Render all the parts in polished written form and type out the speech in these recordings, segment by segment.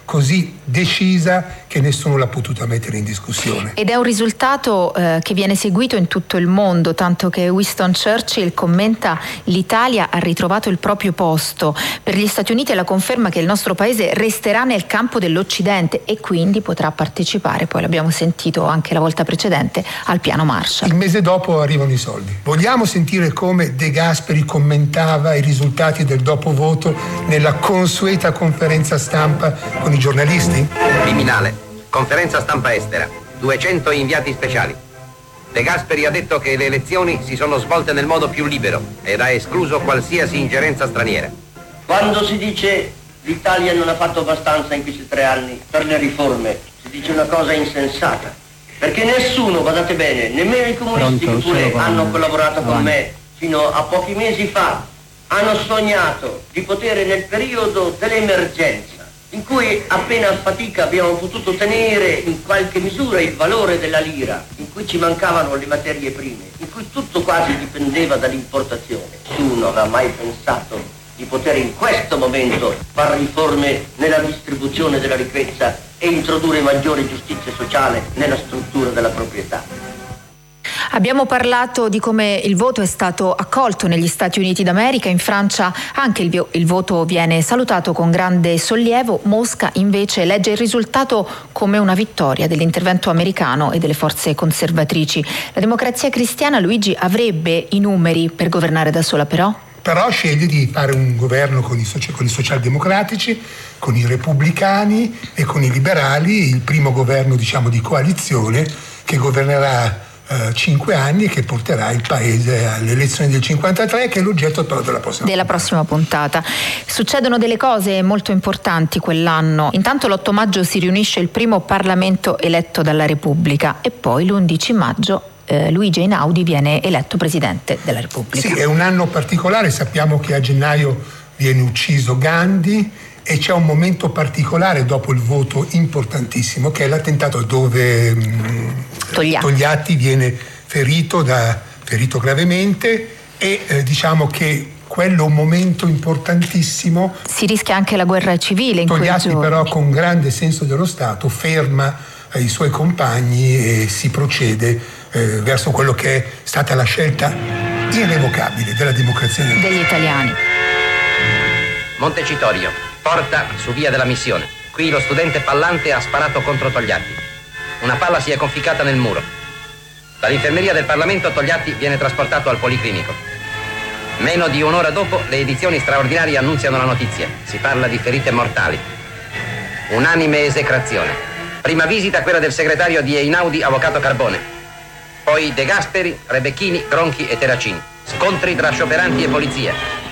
così decisa che nessuno l'ha potuta mettere in discussione. Ed è un risultato che viene seguito in tutto il mondo, tanto che Winston Churchill commenta: l'Italia ha ritrovato il proprio posto. Per gli Stati Uniti è la conferma che il nostro paese resterà nel campo dell'Occidente e quindi potrà partecipare, poi l'abbiamo sentito anche la volta precedente, al piano Marshall. Il mese dopo arrivano i soldi. Vogliamo sentire come De Gasperi commentava i risultati del dopovoto nella consueta conferenza stampa con i giornalisti? Viminale, conferenza stampa estera, 200 inviati speciali. De Gasperi ha detto che le elezioni si sono svolte nel modo più libero ed ha escluso qualsiasi ingerenza straniera. Quando si dice l'Italia non ha fatto abbastanza in questi 3 anni per le riforme, si dice una cosa insensata, perché nessuno, badate bene, nemmeno i comunisti che pure hanno collaborato con me fino a pochi mesi fa, hanno sognato di poter nel periodo dell'emergenza, in cui appena a fatica abbiamo potuto tenere in qualche misura il valore della lira, in cui ci mancavano le materie prime, in cui tutto quasi dipendeva dall'importazione. Nessuno aveva mai pensato di poter in questo momento fare riforme nella distribuzione della ricchezza e introdurre maggiore giustizia sociale nella struttura della proprietà. Abbiamo parlato di come il voto è stato accolto negli Stati Uniti d'America. In Francia anche il voto viene salutato con grande sollievo. Mosca invece legge il risultato come una vittoria dell'intervento americano e delle forze conservatrici. La Democrazia Cristiana, Luigi, avrebbe i numeri per governare da sola, però sceglie di fare un governo con i socialdemocratici, con i repubblicani e con i liberali, il primo governo, diciamo, di coalizione che governerà 5 anni e che porterà il paese alle elezioni del 53, che è l'oggetto però della prossima puntata. Succedono delle cose molto importanti quell'anno. Intanto l'8 maggio si riunisce il primo Parlamento eletto dalla Repubblica e poi l'11 maggio Luigi Einaudi viene eletto Presidente della Repubblica. Sì, è un anno particolare, sappiamo che a gennaio viene ucciso Gandhi e c'è un momento particolare dopo il voto importantissimo, che è l'attentato dove Togliatti viene ferito gravemente e diciamo che quello è un momento importantissimo. Si rischia anche la guerra civile in quei giorni. Togliatti però con grande senso dello Stato ferma i suoi compagni e si procede verso quello che è stata la scelta irrevocabile della democrazia degli italiani. Montecitorio, porta su via della Missione. Qui lo studente Pallante ha sparato contro Togliatti. Una palla si è conficcata nel muro. Dall'infermeria del Parlamento Togliatti viene trasportato al Policlinico. Meno di un'ora dopo le edizioni straordinarie annunziano la notizia. Si parla di ferite mortali. Unanime esecrazione. Prima visita quella del segretario di Einaudi, avvocato Carbone. Poi De Gasperi, Rebecchini, Gronchi e Terracini. Scontri tra scioperanti e polizia.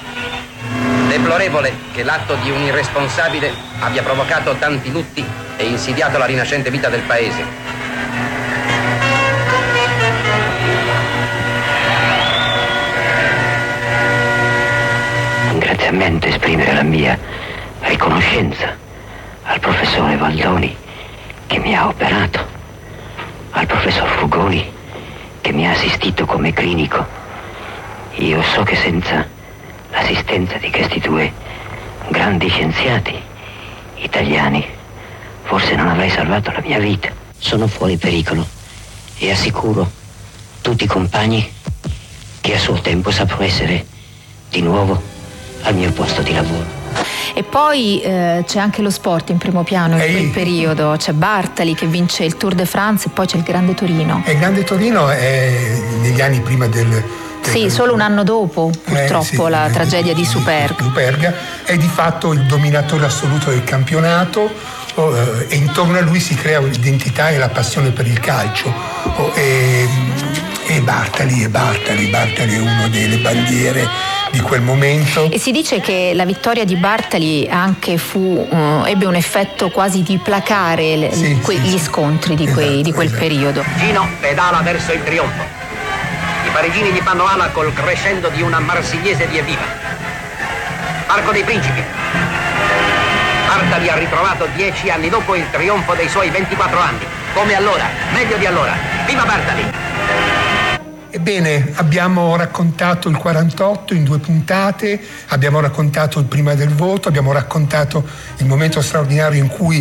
Deplorevole che l'atto di un irresponsabile abbia provocato tanti lutti e insidiato la rinascente vita del paese. Ringraziamento esprimere la mia riconoscenza al professore Valdoni che mi ha operato, al professor Fugoni che mi ha assistito come clinico. Io so che senza l'assistenza di questi 2 grandi scienziati italiani forse non avrei salvato la mia vita. Sono fuori pericolo e assicuro tutti i compagni che a suo tempo saprò essere di nuovo al mio posto di lavoro. E poi c'è anche lo sport in primo piano in quel periodo. C'è Bartali che vince il Tour de France e poi c'è il Grande Torino. E il Grande Torino è negli anni prima Sì, solo un anno dopo, purtroppo, la tragedia di Superga. È di fatto il dominatore assoluto del campionato e intorno a lui si crea l'identità e la passione per il calcio. E Bartali è uno delle bandiere di quel momento. E si dice che la vittoria di Bartali anche ebbe un effetto quasi di placare gli scontri di quel periodo. Gino pedala verso il trionfo. I parigini gli fanno ala col crescendo di una marsigliese di Evviva. Parco dei Principi. Bartali ha ritrovato 10 anni dopo il trionfo dei suoi 24 anni. Come allora, meglio di allora. Viva Bartali! Ebbene, abbiamo raccontato il 48 in 2 puntate, abbiamo raccontato il prima del voto, abbiamo raccontato il momento straordinario in cui